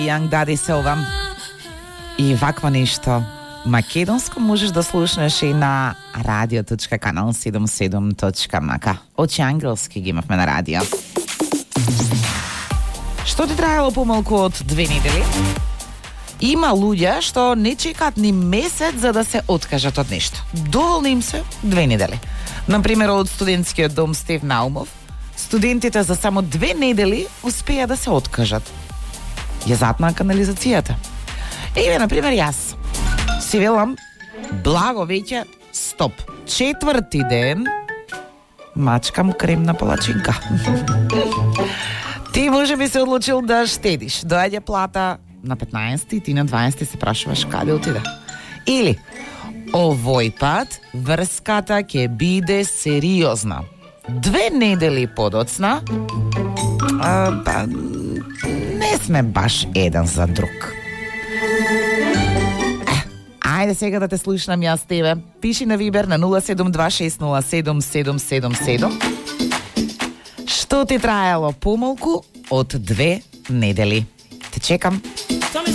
Young Daddy се ова. И вакво нешто македонско можеш да слушнеш и на radio.kanal77.mk. Очи ангелски ги имавме на радио. Што ти траело помалку од 2 недели? Има луѓе што не чекат ни месец за да се откажат од нешто. Доволни им се 2 недели. Например, од студентскиот дом Стеф Наумов, студентите за само 2 недели успеа да се откажат. Ја затнаа канализацијата. Еве, например, јас си велам, благо веќе, стоп. 4ти ден мачкам кремна палачинка. Ти може би се одлучил да штедиш. Доаѓа плата на 15 и ти на 20 се прашуваш каде отиде. Или, овој пат врската ќе биде сериозна. 2 недели подоцна, не сме баш еден за друг. Ајде сега да те слушнам јас тебе. Пиши на Вибер на 072607777. Што ти траело помалку од 2 недели? Те чекам.